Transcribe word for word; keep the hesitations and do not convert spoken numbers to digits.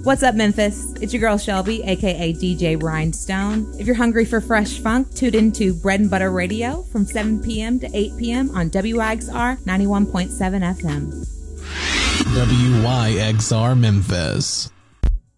What's up, Memphis? It's your girl Shelby, aka D J Rhinestone. If you're hungry for fresh funk, tune into Bread and Butter Radio from seven p.m. to eight p.m. on W I X R ninety-one point seven F M. W Y X R Memphis.